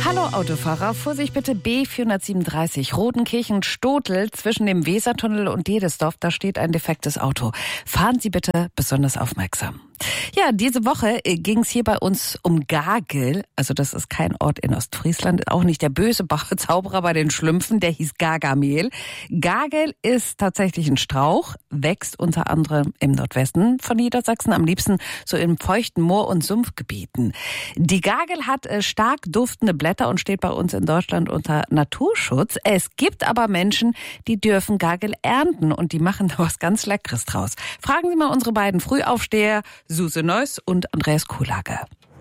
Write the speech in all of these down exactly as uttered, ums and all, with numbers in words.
Hallo Autofahrer, Vorsicht bitte B vierhundertsiebenunddreißig, Rodenkirchen-Stotel zwischen dem Wesertunnel und Dedesdorf, da steht ein defektes Auto. Fahren Sie bitte besonders aufmerksam. Ja, diese Woche ging es hier bei uns um Gagel. Also das ist kein Ort in Ostfriesland, auch nicht der böse Zauberer bei den Schlümpfen, der hieß Gargamel. Gagel ist tatsächlich ein Strauch, wächst unter anderem im Nordwesten von Niedersachsen, am liebsten so in feuchten Moor- und Sumpfgebieten. Die Gagel hat äh, stark duftende Blätter und steht bei uns in Deutschland unter Naturschutz. Es gibt aber Menschen, die dürfen Gagel ernten und die machen da was ganz Leckeres draus. Fragen Sie mal unsere beiden Frühaufsteher, Suse Neuss und Andreas Kuhlage.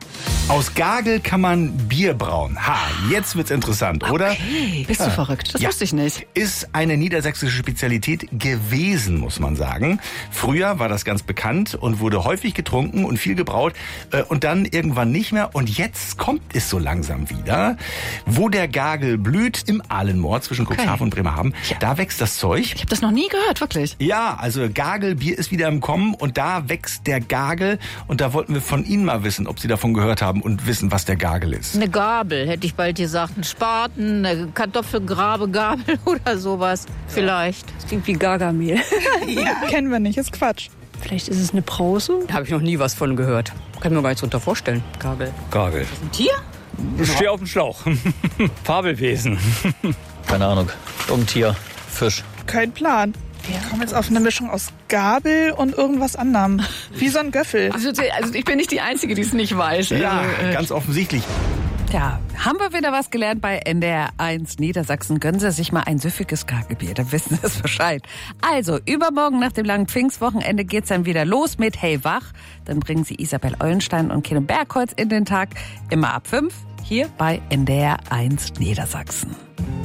Aus Gagel kann man Bier brauen. Ha, jetzt wird's interessant, oder? Okay, bist du verrückt? Das ja. wusste ich nicht. Ist eine niedersächsische Spezialität gewesen, muss man sagen. Früher war das ganz bekannt und wurde häufig getrunken und viel gebraut äh, und dann irgendwann nicht mehr. Und jetzt kommt es so langsam wieder. Wo der Gagel blüht, im Ahlenmoor zwischen Okay. Cuxhaven und Bremerhaven, Ja. da wächst das Zeug. Ich habe das noch nie gehört, wirklich. Ja, also Gagelbier ist wieder im Kommen und da wächst der Gagel und da wollten wir von Ihnen mal wissen, ob Sie davon gehört haben und wissen, was der Gagel ist. Eine Gabel, hätte ich bald gesagt. Ein Spaten, eine Kartoffelgrabegabel oder sowas. Vielleicht. Das klingt wie Gargamel. Kennen wir nicht, ist Quatsch. Vielleicht ist es eine Brause? Da habe ich noch nie was von gehört. Kann mir gar nichts drunter vorstellen. Gabel. Gagel. Ein Tier? Ich stehe auf dem Schlauch. Fabelwesen. Keine Ahnung. Irgendein Tier. Fisch. Kein Plan. Wir kommen jetzt auf eine Mischung aus Gabel und irgendwas anderem. Wie so ein Göffel. Also, also ich bin nicht die Einzige, die es nicht weiß. Ja, Also, äh, ganz offensichtlich. Ja, haben wir wieder was gelernt bei N D R eins Niedersachsen. Gönnen Sie sich mal ein süffiges Gagelbier, da wissen Sie es Bescheid. Also, übermorgen nach dem langen Pfingstwochenende geht's dann wieder los mit Hey Wach. Dann bringen Sie Isabel Eulenstein und Kino Bergholz in den Tag. Immer ab fünf hier bei N D R eins Niedersachsen.